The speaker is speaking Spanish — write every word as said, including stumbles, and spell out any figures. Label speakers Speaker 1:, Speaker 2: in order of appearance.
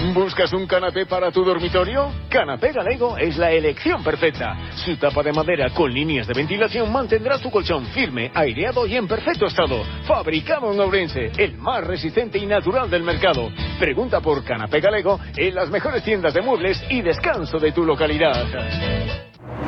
Speaker 1: ¿Buscas un canapé para tu dormitorio? Canapé Galego es la elección perfecta. Su tapa de madera con líneas de ventilación mantendrá tu colchón firme, aireado y en perfecto estado. Fabricado en Ourense, el más resistente y natural del mercado. Pregunta por Canapé Galego en las mejores tiendas de muebles y descanso de tu localidad.